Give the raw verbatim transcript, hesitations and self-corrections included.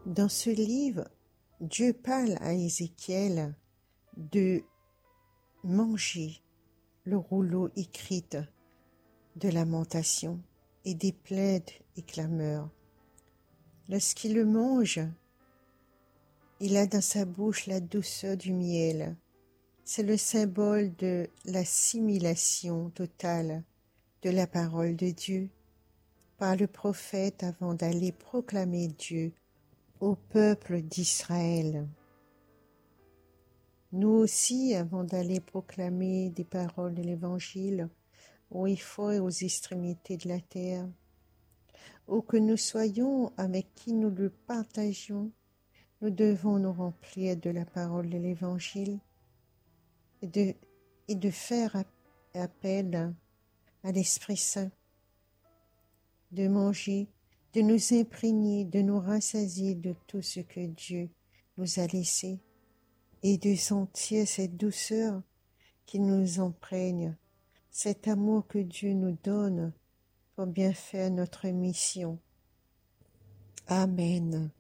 Dans ce livre, Dieu parle à Ézéchiel de manger le rouleau écrit de lamentation et des plaides et clameurs. Lorsqu'il le mange, il a dans sa bouche la douceur du miel. C'est le symbole de l'assimilation totale de la parole de Dieu par le prophète avant d'aller proclamer Dieu au peuple d'Israël. Nous aussi, avant d'aller proclamer des paroles de l'Évangile, où il faut aux extrémités de la terre, où que nous soyons avec qui nous le partageons, nous devons nous remplir de la parole de l'Évangile et de, et de faire appel à l'Esprit Saint, de manger, de nous imprégner, de nous rassasier de tout ce que Dieu nous a laissé et de sentir cette douceur qui nous imprègne, cet amour que Dieu nous donne pour bien faire notre mission. Amen.